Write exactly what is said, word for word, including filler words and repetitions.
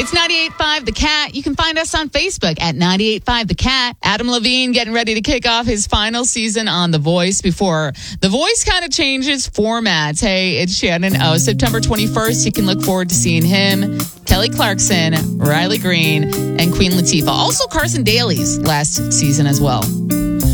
It's ninety-eight point five The Cat. You can find us on Facebook at ninety-eight point five The Cat. Adam Levine getting ready to kick off his final season on The Voice before The Voice kind of changes formats. Hey, it's Shannon O. September twenty-first, you can look forward to seeing him, Kelly Clarkson, Riley Green, and Queen Latifah. Also Carson Daly's last season as well.